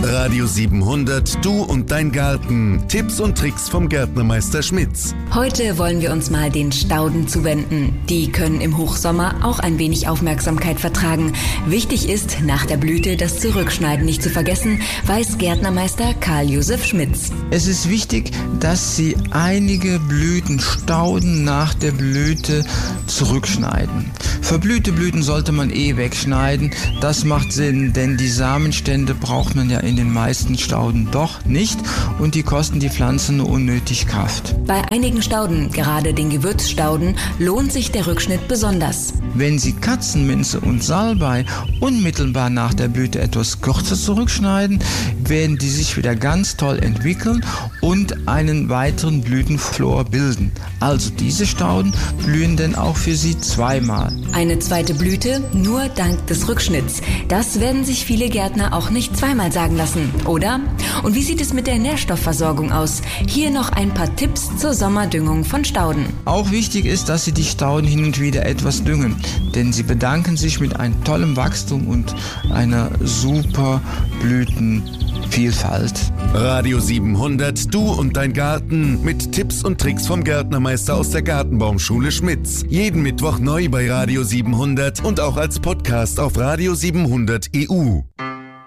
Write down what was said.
Radio 700, du und dein Garten. Tipps und Tricks vom Gärtnermeister Schmitz. Heute wollen wir uns mal den Stauden zuwenden. Die können im Hochsommer auch ein wenig Aufmerksamkeit vertragen. Wichtig ist, nach der Blüte das Zurückschneiden nicht zu vergessen, weiß Gärtnermeister Karl-Josef Schmitz. Es ist wichtig, dass Sie einige Blütenstauden nach der Blüte zurückschneiden. Verblühte Blüten sollte man wegschneiden. Das macht Sinn, denn die Samenstände braucht man ja in den meisten Stauden doch nicht und die kosten die Pflanzen nur unnötig Kraft. Bei einigen Stauden, gerade den Gewürzstauden, lohnt sich der Rückschnitt besonders. Wenn Sie Katzenminze und Salbei unmittelbar nach der Blüte etwas kürzer zurückschneiden, werden die sich wieder ganz toll entwickeln und einen weiteren Blütenflor bilden. Also diese Stauden blühen denn auch für Sie zweimal. Eine zweite Blüte nur dank des Rückschnitts. Das werden sich viele Gärtner auch nicht zweimal sagen lassen, oder? Und wie sieht es mit der Nährstoffversorgung aus? Hier noch ein paar Tipps zur Sommerdüngung von Stauden. Auch wichtig ist, dass Sie die Stauden hin und wieder etwas düngen, denn sie bedanken sich mit einem tollen Wachstum und einer super Blütenvielfalt. Radio 700, du und dein Garten mit Tipps und Tricks vom Gärtnermeister aus der Gartenbaumschule Schmitz. Jeden Mittwoch neu bei Radio 700 und auch als Podcast auf Radio 700 EU.